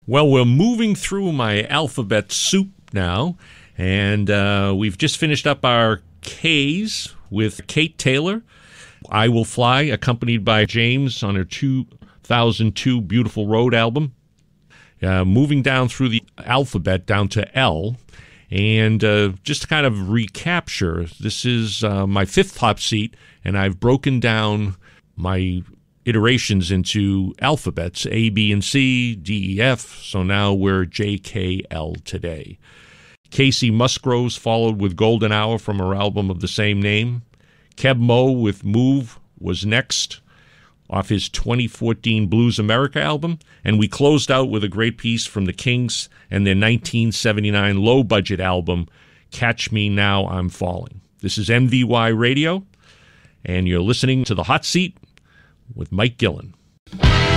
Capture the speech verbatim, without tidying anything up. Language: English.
Well, we're moving through my alphabet soup now, and uh, we've just finished up our K's with Kate Taylor. I Will Fly, accompanied by James on her two thousand two Beautiful Road album. Uh, moving down through the alphabet down to L, and uh, just to kind of recapture, this is uh, my fifth hot seat, and I've broken down my iterations into alphabets, A, B, and C, D, E, F, so now we're J, K, L today. Casey Musgroves followed with Golden Hour from her album of the same name. Keb Mo with Move was next off his twenty fourteen Blues America album, and we closed out with a great piece from the Kings and their nineteen seventy-nine low-budget album, Catch Me Now I'm Falling. This is M V Y Radio, and you're listening to The Hot Seat with Mike Gillen.